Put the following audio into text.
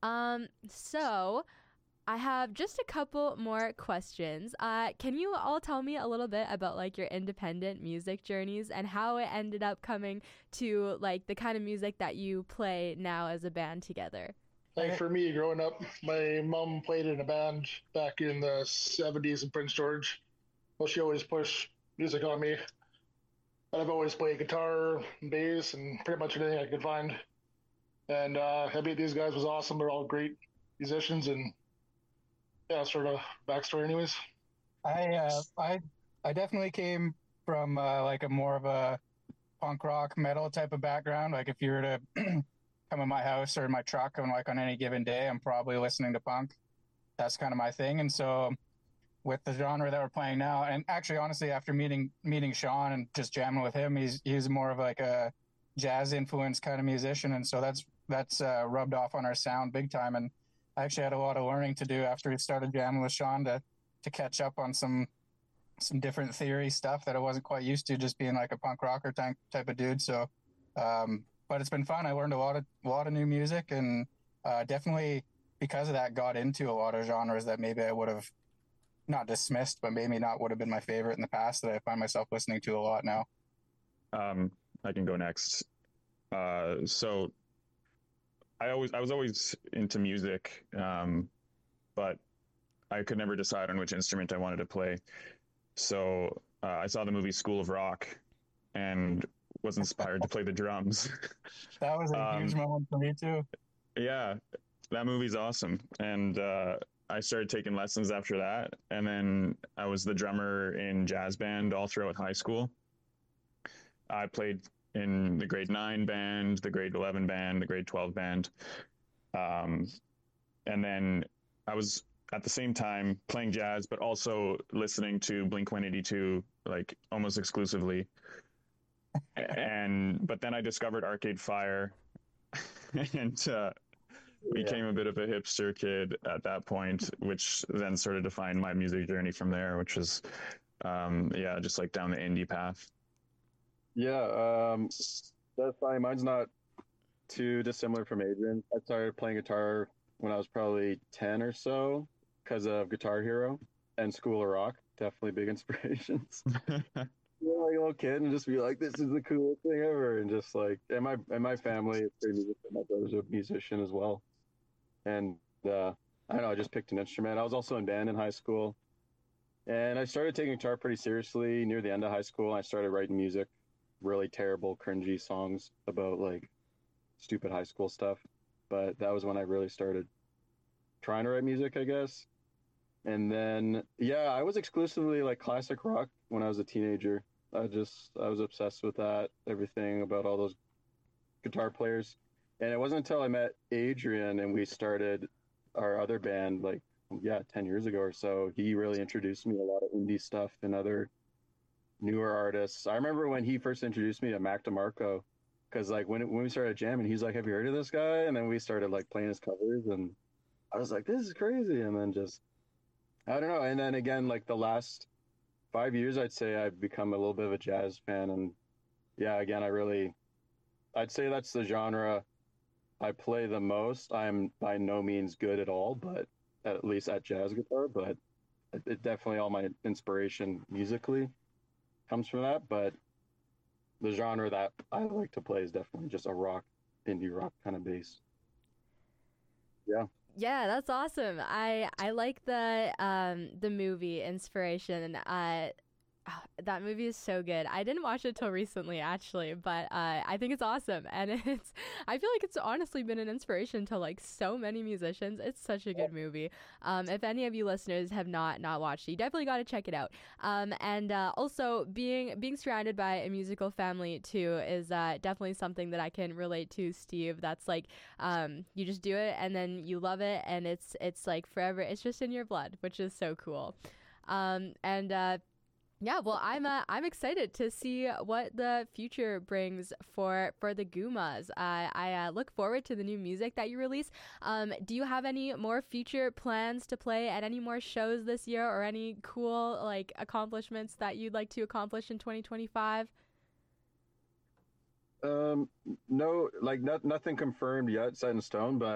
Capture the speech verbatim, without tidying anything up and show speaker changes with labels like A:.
A: Um, so I have just a couple more questions. Uh, can you all tell me a little bit about like your independent music journeys and how it ended up coming to like the kind of music that you play now as a band together?
B: Like for me, growing up, my mom played in a band back in the seventies in Prince George. Well, she always pushed music on me. I've always played guitar, bass, and pretty much anything I could find. And uh, I mean, these guys was awesome. They're all great musicians, and yeah, sort of backstory, anyways.
C: I uh, I I definitely came from uh, like a more of a punk rock metal type of background. Like if you were to come in my house or in my truck and like on any given day, I'm probably listening to punk. That's kind of my thing. And so with the genre that we're playing now, and actually honestly, after meeting meeting Sean and just jamming with him, he's he's more of like a jazz influenced kind of musician, and so that's that's uh, rubbed off on our sound big time. And I actually had a lot of learning to do after we started jamming with Sean to to catch up on some some different theory stuff that I wasn't quite used to, just being like a punk rocker type type of dude. So, um, but it's been fun. I learned a lot of a lot of new music, and uh, definitely because of that, got into a lot of genres that maybe I would have not dismissed, but maybe not would have been my favorite in the past that I find myself listening to a lot now.
D: Um, I can go next. Uh, so I always I was always into music, um, but I could never decide on which instrument I wanted to play. So uh, I saw the movie School of Rock and was inspired to play the drums.
C: That was a um, huge moment for me too.
D: Yeah, that movie's awesome. And uh, I started taking lessons after that. And then I was the drummer in jazz band all throughout high school. I played in the grade nine band, the grade eleven band, the grade twelve band. Um, and then I was at the same time playing jazz, but also listening to Blink one eighty-two, like almost exclusively. and, but then I discovered Arcade Fire and, uh, became yeah. a bit of a hipster kid at that point, which then sort of defined my music journey from there, which was, um, yeah, just like down the indie path.
E: Yeah, um, that's fine. Mine's not too dissimilar from Adrian. I started playing guitar when I was probably ten or so because of Guitar Hero and School of Rock. Definitely big inspirations. You're like a little kid and just be like, this is the coolest thing ever. And just like, and my, and my family is pretty musical. My brother's a musician as well. And uh, I don't know, I just picked an instrument. I was also in band in high school. And I started taking guitar pretty seriously near the end of high school. I started writing music, really terrible, cringy songs about like stupid high school stuff. But that was when I really started trying to write music, I guess. And then, yeah, I was exclusively like classic rock when I was a teenager. I just, I was obsessed with that, everything about all those guitar players. And it wasn't until I met Adrian and we started our other band, like, yeah, ten years ago or so, he really introduced me to a lot of indie stuff and other newer artists. I remember when he first introduced me to Mac DeMarco, because like when, when we started jamming, he's like, have you heard of this guy? And then we started like playing his covers and I was like, this is crazy. And then just, I don't know. And then again, like the last five years, I'd say I've become a little bit of a jazz fan. And yeah, again, I really, I'd say that's the genre I play the most. I'm by no means good at all, but at least at jazz guitar, but it definitely all my inspiration musically comes from that. But the genre that I like to play is definitely just a rock, indie rock kind of bass. Yeah.
A: Yeah, that's awesome. I I like the um the movie inspiration. Uh, oh, that movie is so good. I didn't watch it till recently, actually, but uh, I think it's awesome, and it's. I feel like it's honestly been an inspiration to like so many musicians. It's such a good movie. Um, if any of you listeners have not not watched it, you definitely got to check it out. Um, and uh, also being being surrounded by a musical family too is uh, definitely something that I can relate to, Steve. That's like um, you just do it and then you love it, and it's it's like forever. It's just in your blood, which is so cool. Um, and uh, Yeah, well, I'm uh, I'm excited to see what the future brings for for the Goomas. Uh, I uh, look forward to the new music that you release. Um, do you have any more future plans to play at any more shows this year, or any cool like accomplishments that you'd like to accomplish in twenty twenty-five?
E: Um, no, like not, nothing confirmed yet, set in stone, but